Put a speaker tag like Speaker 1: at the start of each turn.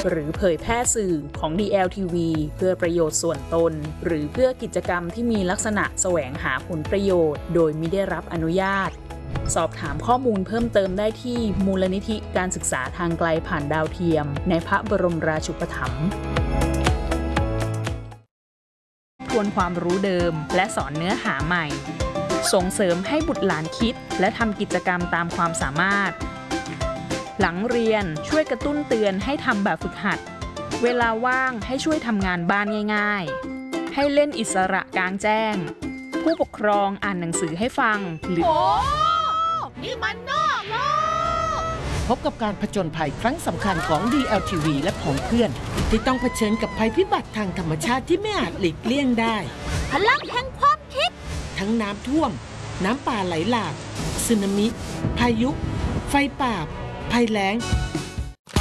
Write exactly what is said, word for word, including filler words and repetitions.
Speaker 1: หรือเผยแพร่สื่อของ ดี แอล ที วี เพื่อประโยชน์ส่วนตนหรือเพื่อกิจกรรมที่มีลักษณะแสวงหาผลประโยชน์โดยมิได้รับอนุญาตสอบถามข้อมูลเพิ่มเติมได้ที่มูลนิธิการศึกษาทางไกลผ่านดาวเทียมในพระบรมราชูปถัมภ์ทวนความรู้เดิมและสอนเนื้อหาใหม่ส่งเสริมให้บุตรหลานคิดและทำกิจกรรมตามความสามารถหลังเรียนช่วยกระตุ้นเตือนให้ทำแบบฝึกหัดเวลาว่างให้ช่วยทำงานบ้านง่ายๆให้เล่นอิสระกลางแจ้งผู้ปกครองอ่านหนังสือให้ฟังหรือโอ้นี่มันนอกโลก
Speaker 2: พบกับการผจญภัยครั้งสำคัญของ ดี แอล ที วี และของเพื่อนที่ต้องเผชิญกับภัยพิบัติทางธรรมชาติที่ไม่อาจหลีกเลี่ยงได้
Speaker 3: พลังแห่งความคิด
Speaker 2: ทั้งน้ำท่วมน้ำป่าไหลหลากสึนามิพายุไฟป่าภัยแล้ง